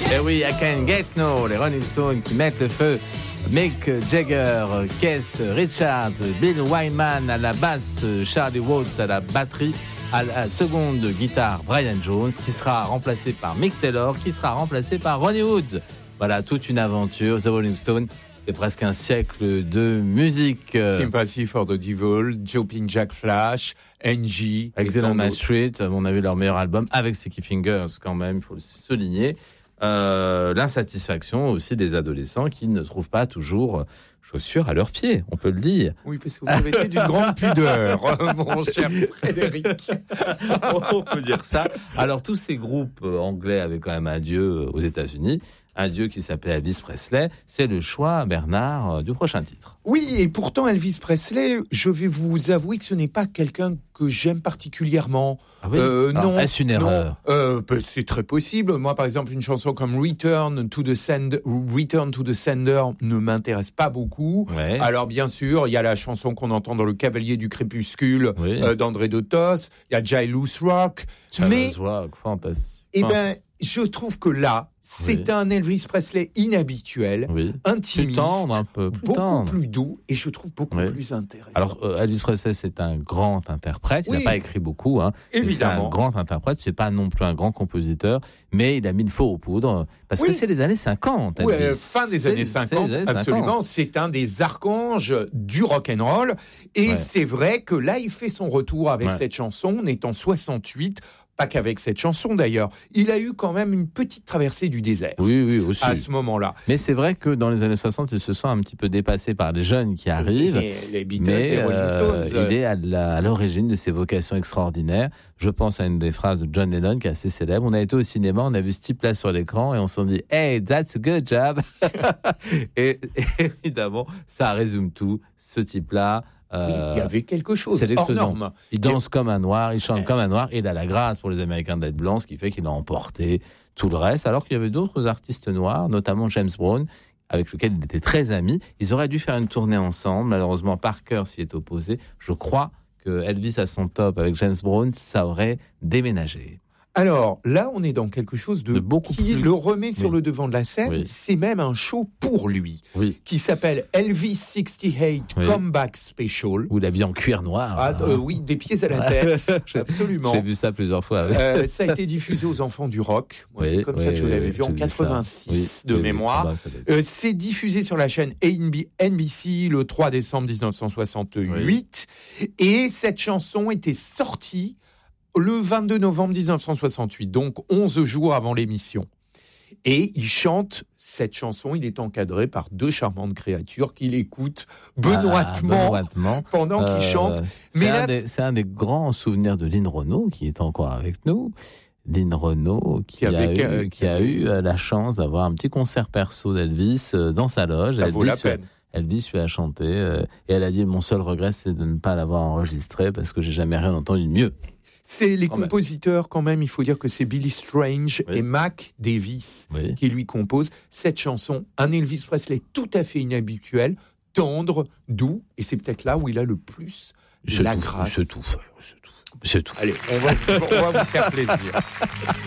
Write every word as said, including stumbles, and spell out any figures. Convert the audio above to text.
Et oui, I Can't Get No, les Rolling Stones qui mettent le feu. Mick Jagger, Keith Richards, Bill Wyman à la basse, Charlie Watts à la batterie, à la seconde guitare Brian Jones, qui sera remplacé par Mick Taylor, qui sera remplacé par Ronnie Wood. Voilà, toute une aventure. The Rolling Stones, c'est presque un siècle de musique. Sympathy for the Devil, Jumping Jack Flash, Angie. Excellent My Street, on a vu leur meilleur album avec Sticky Fingers quand même, il faut le souligner. Euh, l'insatisfaction aussi des adolescents qui ne trouvent pas toujours chaussures à leurs pieds, on peut le dire. Oui, parce que vous avez été d'une grande pudeur, mon cher Frédéric. On peut dire ça. Alors, tous ces groupes anglais avaient quand même un dieu aux États-Unis, un dieu qui s'appelait Elvis Presley. C'est le choix, Bernard, du prochain titre. Oui, et pourtant, Elvis Presley, je vais vous avouer que ce n'est pas quelqu'un que j'aime particulièrement. Ah oui euh, Alors, non, est-ce une erreur euh, c'est très possible. Moi, par exemple, une chanson comme Return to the Sender, Return to the Sender ne m'intéresse pas beaucoup. Ouais. Alors, bien sûr, il y a la chanson qu'on entend dans Le Cavalier du Crépuscule, oui. euh, d'André Dotos. Il y a Jailous Rock. Jailous mais, Rock, fantastique. Eh ben, je trouve que là, c'est oui. un Elvis Presley inhabituel, oui. intimiste, plus tendre, un peu, plus beaucoup tendre. plus doux et je trouve beaucoup oui. plus intéressant. Alors, euh, Elvis Presley, c'est un grand interprète. Il n'a oui. pas écrit beaucoup. Hein, Évidemment. C'est un grand interprète. C'est pas non plus un grand compositeur, mais il a mis le feu aux poudres parce oui. que c'est les années cinquante. Oui, euh, fin des années cinquante, années absolument. cinquante. C'est un des archanges du rock'n'roll. Et ouais. c'est vrai que là, il fait son retour avec ouais. cette chanson. On est en soixante-huit. Pas qu'avec cette chanson d'ailleurs, il a eu quand même une petite traversée du désert. Oui, oui, aussi. À ce moment-là. Mais c'est vrai que dans les années soixante, il se sent un petit peu dépassé par les jeunes qui arrivent. Et les Beatles, mais les Rolling Stones. Euh, il est à, la, à l'origine de ces vocations extraordinaires. Je pense à une des phrases de John Lennon qui est assez célèbre. On a été au cinéma, on a vu ce type-là sur l'écran et on s'en dit « Hey, that's a good job !» et, et évidemment, ça résume tout. Ce type-là... Oui, il y avait quelque chose c'est hors norme. Il danse et... comme un noir, il chante ouais. comme un noir, et il a la grâce pour les Américains d'être blanc, ce qui fait qu'il a emporté tout le reste, alors qu'il y avait d'autres artistes noirs, notamment James Brown, avec lequel il était très ami. Ils auraient dû faire une tournée ensemble. Malheureusement, Parker s'y est opposé. Je crois que Elvis à son top avec James Brown, ça aurait déménagé. Alors là, on est dans quelque chose de, de beaucoup qui plus... le remet sur oui. le devant de la scène. Oui. C'est même un show pour lui, oui. qui s'appelle Elvis soixante-huit oui. Comeback Special. Où il habille en cuir noir. Ah, euh, oui, des pieds à la tête, absolument. J'ai vu ça plusieurs fois. Oui. Euh, ça a été diffusé aux enfants du rock. Moi, oui, c'est comme oui, ça que je l'avais oui, vu en quatre-vingt-six oui, de mémoire. Bah, euh, c'est diffusé sur la chaîne N B C le trois décembre dix-neuf cent soixante-huit. Oui. Et cette chanson était sortie le vingt-deux novembre dix-neuf cent soixante-huit, donc onze jours avant l'émission. Et il chante cette chanson, il est encadré par deux charmantes créatures qui l'écoutent benoîtement, ah, benoîtement. pendant euh, qu'il chante. Mais c'est, là, un des, c'est un des grands souvenirs de Lynn Renaud, qui est encore avec nous. Lynn Renaud, qui, qui, a, eu, euh, qui a eu la chance d'avoir un petit concert perso d'Elvis dans sa loge. Ça Elvis, vaut la peine. Elvis lui a chanté, euh, et elle a dit « Mon seul regret, c'est de ne pas l'avoir enregistré, parce que j'ai jamais rien entendu de mieux. » C'est les quand compositeurs, même. quand même, il faut dire que c'est Billy Strange oui. et Mac Davis oui. qui lui composent cette chanson. Un Elvis Presley tout à fait inhabituel, tendre, doux, et c'est peut-être là où il a le plus de je la tout, grâce. Je tout, je tout, je tout. Allez, on va, on va vous faire plaisir.